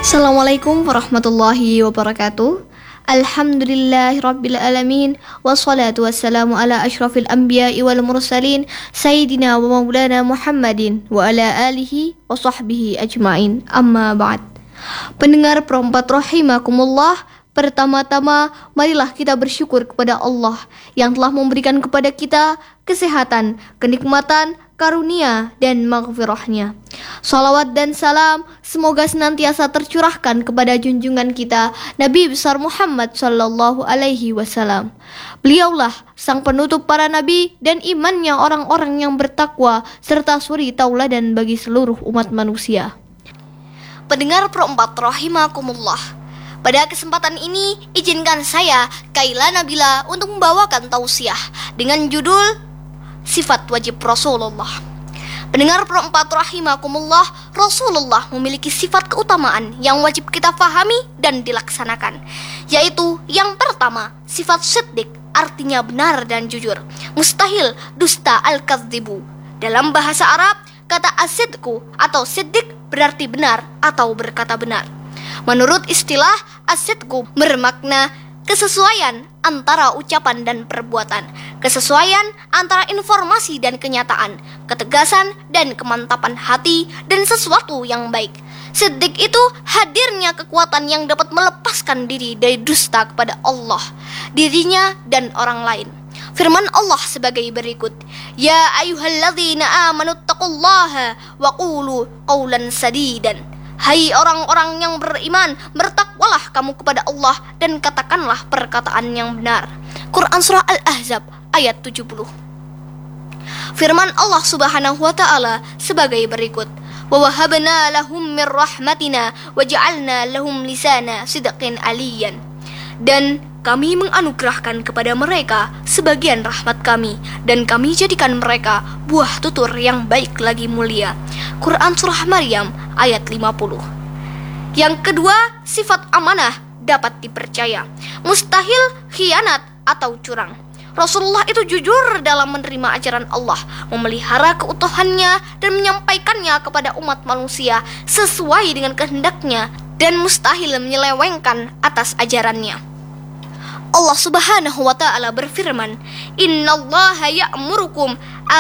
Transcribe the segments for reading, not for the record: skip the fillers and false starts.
Assalamualaikum warahmatullahi wabarakatuh. Alhamdulillahirabbil alamin wassalatu wassalamu ala asyrafil anbiya'i wal mursalin sayyidina wa maulana Muhammadin wa ala alihi wa sahbihi ajmain. Amma ba'd. Pendengar perempat rahimakumullah, pertama-tama marilah kita bersyukur kepada Allah yang telah memberikan kepada kita kesehatan, kenikmatan, karunia dan maghfirahnya. Salawat dan salam semoga senantiasa tercurahkan kepada junjungan kita Nabi besar Muhammad sallallahu alaihi wasallam. Beliaulah sang penutup para nabi dan imannya orang-orang yang bertakwa serta suri tauladan bagi seluruh umat manusia. Pendengar perempat rahimakumullah, pada kesempatan ini izinkan saya Kaila Nabila untuk membawakan tausiah dengan judul Sifat Wajib Rasulullah. Pendengar perempat rahimakumullah, Rasulullah memiliki sifat keutamaan yang wajib kita fahami dan dilaksanakan, yaitu yang pertama, sifat siddiq, artinya benar dan jujur. Mustahil dusta al-kadzibu. Dalam bahasa Arab, kata as-sidqu atau siddiq berarti benar atau berkata benar. Menurut istilah, as-sidqu bermakna kesesuaian antara ucapan dan perbuatan, kesesuaian antara informasi dan kenyataan, ketegasan dan kemantapan hati, dan sesuatu yang baik. Siddiq itu hadirnya kekuatan yang dapat melepaskan diri dari dusta kepada Allah, dirinya dan orang lain. Firman Allah sebagai berikut, Ya ayyuhalladzina amanu taqullaha wa qulu qawlan sadidan. Hai orang-orang yang beriman, bertakwalah kamu kepada Allah dan katakanlah perkataan yang benar. Quran Surah Al-Ahzab ayat 70. Firman Allah Subhanahu wa Ta'ala sebagai berikut, Wa wahabna lahum min rahmatina wa ja'alna lahum lisana sidqin aliyan. Dan kami menganugerahkan kepada mereka sebagian rahmat kami, dan kami jadikan mereka buah tutur yang baik lagi mulia. Quran Surah Maryam ayat 50. Yang kedua, sifat amanah, dapat dipercaya. Mustahil khianat atau curang. Rasulullah itu jujur dalam menerima ajaran Allah, memelihara keutuhannya dan menyampaikannya kepada umat manusia sesuai dengan kehendaknya, dan mustahil menyelewengkan atas ajarannya. Allah Subhanahu wa Ta'ala berfirman, Innallaha ya'murukum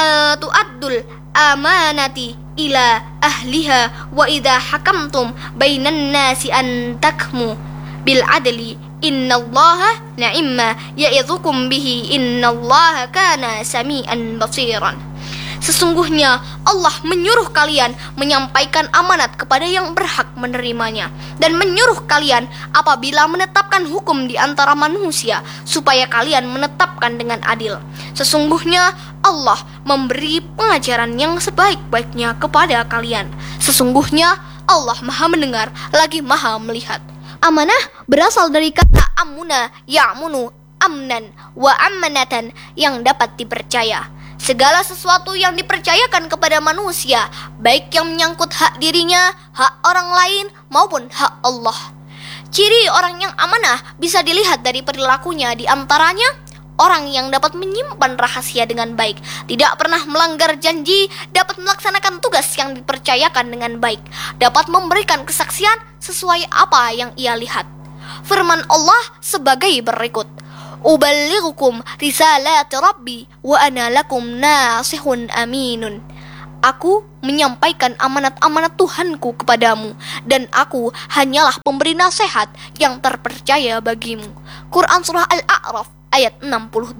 tu'addul amanati ila ahliha wa idha hakamtum bainan nasi an takmu bil adli innallaha na'imma ya'idhukum bihi innallaha kana sami'an basiran. Sesungguhnya Allah menyuruh kalian menyampaikan amanat kepada yang berhak menerimanya, dan menyuruh kalian apabila menetapkan hukum di antara manusia supaya kalian menetapkan dengan adil. Sesungguhnya Allah memberi pengajaran yang sebaik-baiknya kepada kalian. Sesungguhnya Allah Maha Mendengar lagi Maha Melihat. Amanah berasal dari kata amuna, ya'munu, amnan, wa ammanatan, yang dapat dipercaya. Segala sesuatu yang dipercayakan kepada manusia, baik yang menyangkut hak dirinya, hak orang lain, maupun hak Allah. Ciri orang yang amanah bisa dilihat dari perilakunya, di antaranya orang yang dapat menyimpan rahasia dengan baik, tidak pernah melanggar janji, dapat melaksanakan tugas yang dipercayakan dengan baik, dapat memberikan kesaksian sesuai apa yang ia lihat. Firman Allah sebagai berikut, Uballighukum risalati Rabbi wa ana lakum nasihun aminun. Aku menyampaikan amanat-amanat Tuhanku kepadamu, dan aku hanyalah pemberi nasihat yang terpercaya bagimu. Quran Surah Al-A'raf ayat 68.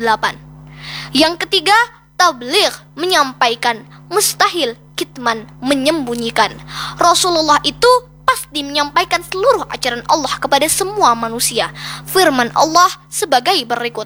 Yang ketiga, tabligh, menyampaikan. Mustahil kitman, menyembunyikan. Rasulullah itu pasti menyampaikan seluruh ajaran Allah kepada semua manusia. Firman Allah sebagai berikut,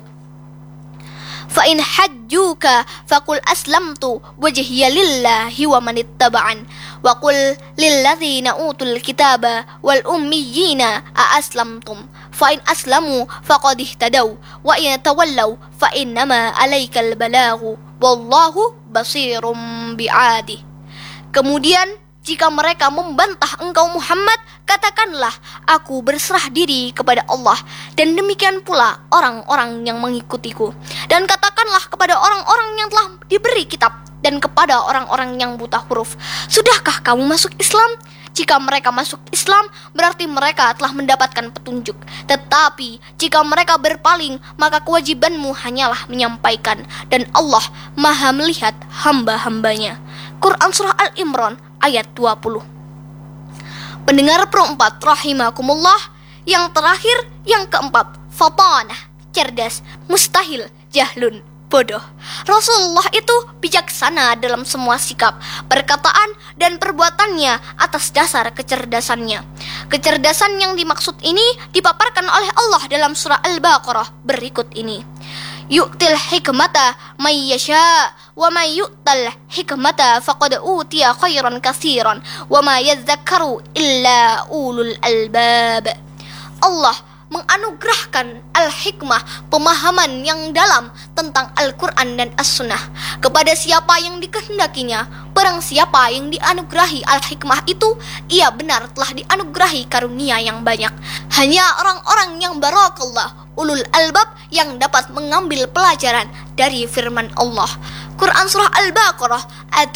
Fa in hajjuka faqul aslamtu wajhiya lillahi wa manittaba'an wa qul lilladzina utul kitaba wal ummiyina a aslamtum fa in aslamu faqad ihtadaw wa in tawallaw fa innama alaikal balaghu wallahu basirum bi'adi. Kemudian jika mereka membantah engkau Muhammad, katakanlah, aku berserah diri kepada Allah, dan demikian pula orang-orang yang mengikutiku. Dan katakanlah kepada orang-orang yang telah diberi kitab, dan kepada orang-orang yang buta huruf, sudahkah kamu masuk Islam? jika mereka masuk Islam, berarti mereka telah mendapatkan petunjuk. Tetapi jika mereka berpaling, maka kewajibanmu hanyalah menyampaikan, dan Allah Maha melihat hamba-hambanya. Quran Surah Al-Imran ayat 20. Pendengar Pro 4 rahimakumullah, yang terakhir, yang keempat, fatanah, cerdas, mustahil, jahlun, bodoh. Rasulullah itu bijaksana dalam semua sikap, perkataan, dan perbuatannya atas dasar kecerdasannya. Kecerdasan yang dimaksud ini dipaparkan oleh Allah dalam surah Al-Baqarah berikut ini. Yu'til hikmata may yasha wa may yu'tal hikmata faqad utiya khairan katsiran wa ma yadhakkaru illa ulul albab. Allah menganugerahkan al-hikmah, pemahaman yang dalam tentang Al-Quran dan As-Sunnah kepada siapa yang dikehendakinya. Barang siapa yang dianugerahi al-hikmah itu, ia benar telah dianugerahi karunia yang banyak. Hanya orang-orang yang barakallah, ulul albab, yang dapat mengambil pelajaran dari firman Allah. Quran Surah Al-Baqarah ayat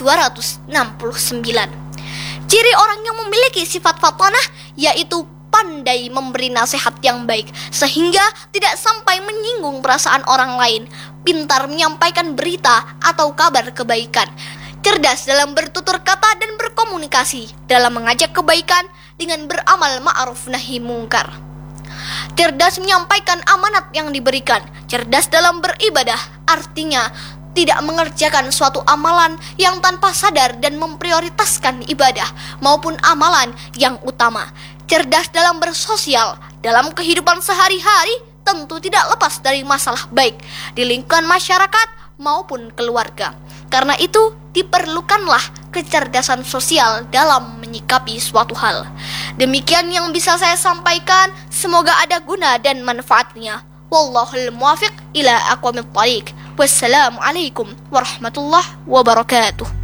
269. Ciri orang yang memiliki sifat fatanah yaitu pandai memberi nasihat yang baik sehingga tidak sampai menyinggung perasaan orang lain, pintar menyampaikan berita atau kabar kebaikan, cerdas dalam bertutur kata dan berkomunikasi dalam mengajak kebaikan dengan beramal ma'ruf nahi mungkar, cerdas menyampaikan amanat yang diberikan, cerdas dalam beribadah, artinya tidak mengerjakan suatu amalan yang tanpa sadar dan memprioritaskan ibadah maupun amalan yang utama. Cerdas dalam bersosial, dalam kehidupan sehari-hari tentu tidak lepas dari masalah baik di lingkungan masyarakat maupun keluarga. Karena itu diperlukanlah kecerdasan sosial dalam menyikapi suatu hal. Demikian yang bisa saya sampaikan, semoga ada guna dan manfaatnya. Wallahul muwaffiq ila aqwamit thariq. Wassalamualaikum warahmatullahi wabarakatuh.